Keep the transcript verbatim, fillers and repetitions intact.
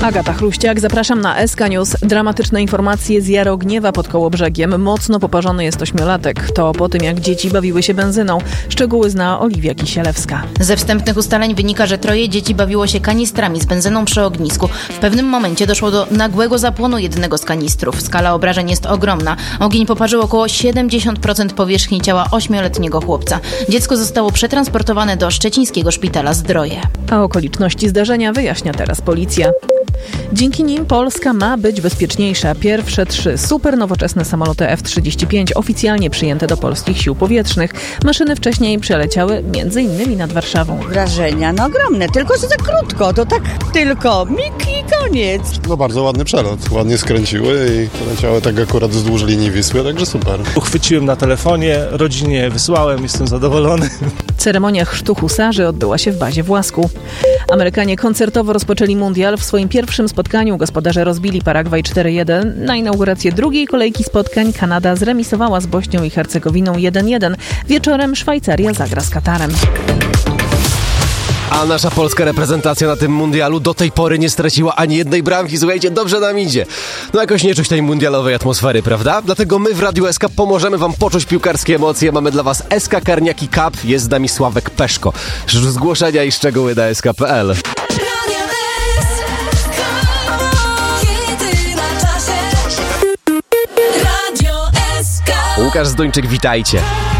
Agata Chruściak, zapraszam na S K News. Dramatyczne informacje z Jarogniewa pod Kołobrzegiem. Mocno poparzony jest ośmiolatek. To po tym, jak dzieci bawiły się benzyną. Szczegóły zna Oliwia Kisielewska. Ze wstępnych ustaleń wynika, że troje dzieci bawiło się kanistrami z benzyną przy ognisku. W pewnym momencie doszło do nagłego zapłonu jednego z kanistrów. Skala obrażeń jest ogromna. Ogień poparzył około siedemdziesiąt procent powierzchni ciała ośmioletniego chłopca. Dziecko zostało przetransportowane do szczecińskiego szpitala Zdroje. A okoliczności zdarzenia wyjaśnia teraz policja. Dzięki nim Polska ma być bezpieczniejsza. Pierwsze trzy super nowoczesne samoloty F trzydzieści pięć oficjalnie przyjęte do polskich sił powietrznych. Maszyny wcześniej przeleciały między innymi nad Warszawą. Wrażenia no ogromne, tylko że za krótko, to tak tylko mig i koniec. No bardzo ładny przelot, ładnie skręciły i poleciały tak akurat wzdłuż linii Wisły, także super. Uchwyciłem na telefonie, rodzinie wysłałem, jestem zadowolony. Ceremonia chrztu husarzy odbyła się w bazie w Łasku. Amerykanie koncertowo rozpoczęli mundial. W swoim pierwszym spotkaniu gospodarze rozbili Paragwaj cztery jeden. Na inaugurację drugiej kolejki spotkań Kanada zremisowała z Bośnią i Hercegowiną jeden jeden. Wieczorem Szwajcaria zagra z Katarem. A nasza polska reprezentacja na tym mundialu do tej pory nie straciła ani jednej bramki. Słuchajcie, dobrze nam idzie. No jakoś nie czuć tej mundialowej atmosfery, prawda? Dlatego my w Radiu S K pomożemy wam poczuć piłkarskie emocje. Mamy dla was S K Karniaki Cup. Jest z nami Sławek Peszko. Zgłoszenia i szczegóły na S K kropka P L. Łukasz Zdończyk, witajcie.